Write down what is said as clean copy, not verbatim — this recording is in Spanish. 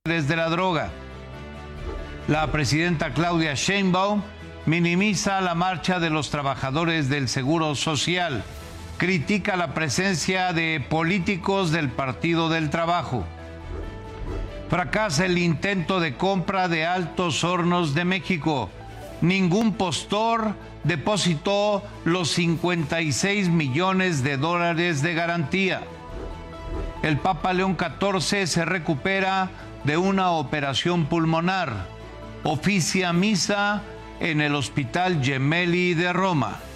de la droga. La presidenta Claudia Sheinbaum minimiza la marcha de los trabajadores del Seguro Social. Critica la presencia de políticos del Partido del Trabajo. Fracasa el intento de compra de Altos Hornos de México. Ningún postor depositó los 56 millones de dólares de garantía. El Papa León XIV se recupera de una operación pulmonar. Oficia misa en el Hospital Gemelli de Roma.